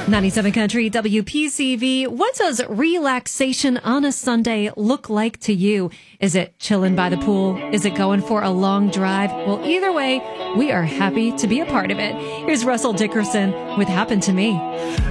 97 Country WPCV. What does relaxation on a Sunday look like to you? Is it chilling by the pool? Is it going for a long drive? Well, either way, we are happy to be a part of it. Here's Russell Dickerson with Happened to Me.